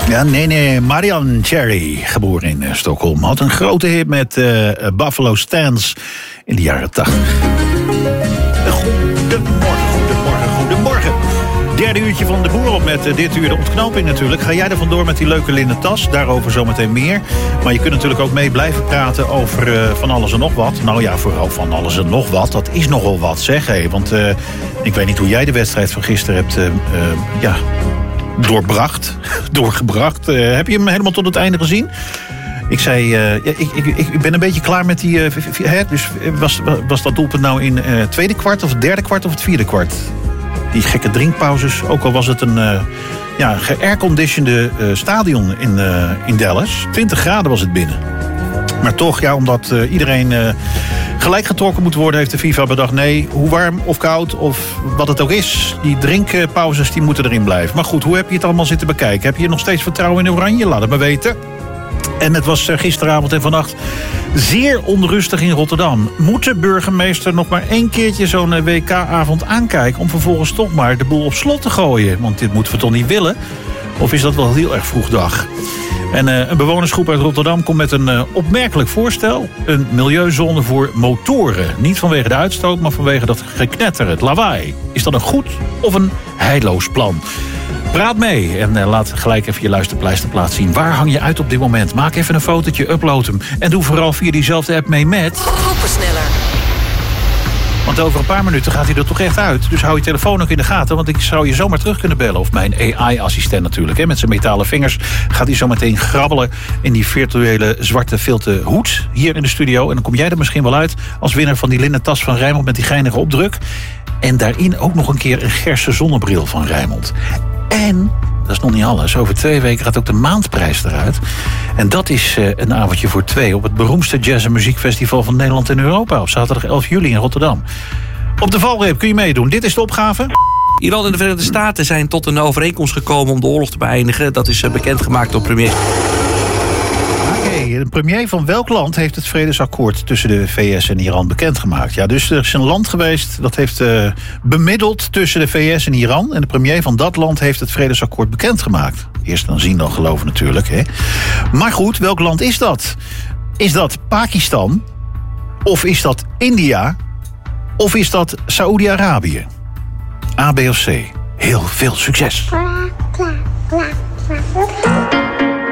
Ja, nee, Marianne Cherry, geboren in Stockholm. Had een grote hit met Buffalo Stance in de jaren 80. Goedemorgen. Derde uurtje van de boer op met dit uur de ontknoping natuurlijk. Ga jij er vandoor met die leuke linnen tas? Daarover zometeen meer. Maar je kunt natuurlijk ook mee blijven praten over van alles en nog wat. Nou ja, vooral van alles en nog wat. Dat is nogal wat, zeg. Hey. Want ik weet niet hoe jij de wedstrijd van gisteren hebt doorgebracht. Heb je hem helemaal tot het einde gezien? Ik zei, ik ben een beetje klaar met die... dus was dat doelpunt nou in het tweede kwart of het derde kwart of het vierde kwart? Die gekke drinkpauzes. Ook al was het een ge-airconditionede stadion in Dallas. 20 graden was het binnen. Maar toch, ja, omdat iedereen gelijk getrokken moet worden... heeft de FIFA bedacht, nee, hoe warm of koud of wat het ook is... die drinkpauzes die moeten erin blijven. Maar goed, hoe heb je het allemaal zitten bekijken? Heb je nog steeds vertrouwen in Oranje? Laat het me weten. En het was gisteravond en vannacht zeer onrustig in Rotterdam. Moet de burgemeester nog maar 1 keertje zo'n WK-avond aankijken... om vervolgens toch maar de boel op slot te gooien? Want dit moeten we toch niet willen? Of is dat wel heel erg vroeg dag? En een bewonersgroep uit Rotterdam komt met een opmerkelijk voorstel. Een milieuzone voor motoren. Niet vanwege de uitstoot, maar vanwege dat geknetter, het lawaai. Is dat een goed of een heilloos plan? Praat mee en laat gelijk even je luisterpleisterplaat zien. Waar hang je uit op dit moment? Maak even een fotootje, upload hem. En doe vooral via diezelfde app mee met... Groepensneller. Want over een paar minuten gaat hij er toch echt uit. Dus hou je telefoon ook in de gaten, want ik zou je zomaar terug kunnen bellen. Of mijn AI-assistent natuurlijk. Hè. Met zijn metalen vingers gaat hij zo meteen grabbelen... in die virtuele zwarte filte hoed hier in de studio. En dan kom jij er misschien wel uit als winnaar van die linnen tas van Rijnmond... met die geinige opdruk. En daarin ook nog een keer een Gerse zonnebril van Rijnmond. En, dat is nog niet alles, over 2 weken gaat ook de maandprijs eruit. En dat is een avondje voor 2 op het beroemdste jazz- en muziekfestival van Nederland en Europa. Op zaterdag 11 juli in Rotterdam. Op de valreep kun je meedoen. Dit is de opgave. Iran en de Verenigde Staten zijn tot een overeenkomst gekomen om de oorlog te beëindigen. Dat is bekendgemaakt door premier... De premier van welk land heeft het vredesakkoord tussen de VS en Iran bekendgemaakt? Ja, dus er is een land geweest dat heeft bemiddeld tussen de VS en Iran. En de premier van dat land heeft het vredesakkoord bekendgemaakt. Eerst dan zien, dan geloven natuurlijk. Hè. Maar goed, welk land is dat? Is dat Pakistan? Of is dat India? Of is dat Saoedi-Arabië? A, B of C? Heel veel succes.